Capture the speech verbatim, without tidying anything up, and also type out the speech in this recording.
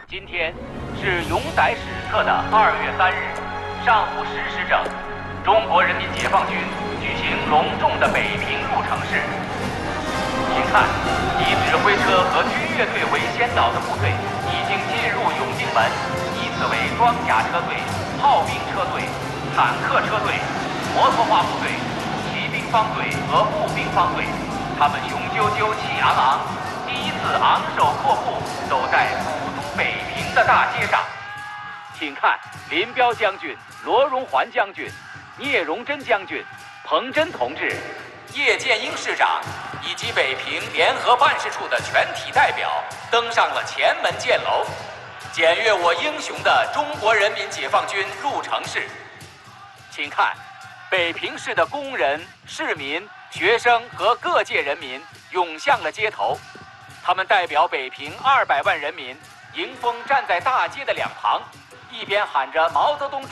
今天是永载史册的二月三日上午十时整，中国人民解放军举行隆重的北平入城式。请看，以指挥车和军乐队为先导的部队已经进入永定门，依次为装甲车队、炮兵车队、坦克车队、摩托化部队、骑兵方队和步兵方队。他们雄赳赳气昂昂，第一次昂首阔步走在古都北平的大街上。请看林彪将军、罗荣桓将军、聂荣臻将军、彭真同志、叶剑英市长以及北平联合办事处的全体代表登上了前门箭楼，检阅我英雄的中国人民解放军入城式。请看，北平市的工人、市民、学生和各界人民涌向了街头，他们代表北平二百万人民迎风站在大街的两旁，一边喊着毛泽东